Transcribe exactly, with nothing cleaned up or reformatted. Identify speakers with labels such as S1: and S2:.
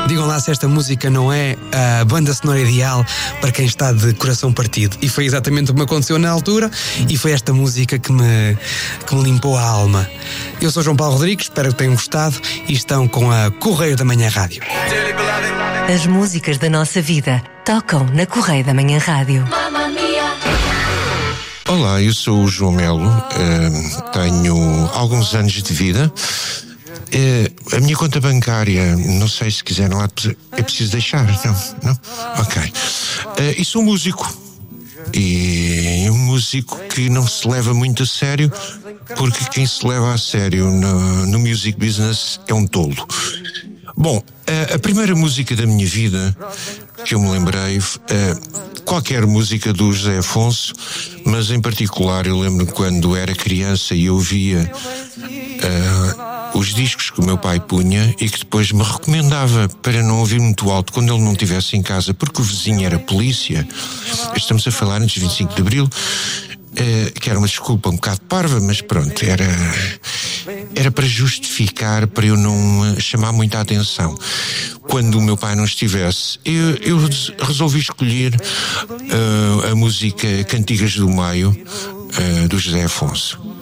S1: Digam lá se esta música não é a banda sonora ideal para quem está de coração partido. E foi exatamente o que me aconteceu na altura, e foi esta música que me, que me limpou a alma. Eu sou João Paulo Rodrigues, espero que tenham gostado, e estão com a Correio da Manhã Rádio.
S2: As músicas da nossa vida tocam na Correio da Manhã Rádio.
S3: Olá, eu sou o João Melo, uh, tenho alguns anos de vida. Uh, a minha conta bancária, não sei se quiserem lá, é preciso deixar, não? Não? Ok. Uh, e sou músico. E um músico que não se leva muito a sério, porque quem se leva a sério no, no music business é um tolo. Bom, a, a primeira música da minha vida que eu me lembrei, uh, qualquer música do José Afonso, mas em particular eu lembro quando era criança e eu via uh, os discos que o meu pai punha e que depois me recomendava para não ouvir muito alto quando ele não estivesse em casa, porque o vizinho era polícia. Estamos a falar antes de vinte e cinco de Abril, uh, que era uma desculpa um bocado parva, mas pronto, era... Era para justificar, para eu não chamar muita atenção. Quando o meu pai não estivesse, eu, eu resolvi escolher uh, a música Cantigas do Maio, uh, do José Afonso.